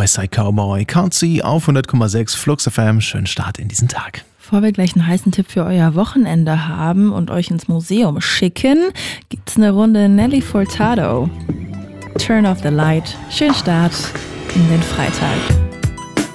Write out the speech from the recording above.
Westside Cowboy, Can't See auf 100,6 Flux FM. Schönen Start in diesen Tag. Bevor wir gleich einen heißen Tipp für euer Wochenende haben und euch ins Museum schicken, gibt's eine Runde Nelly Furtado. Turn off the light. Schönen Start in den Freitag.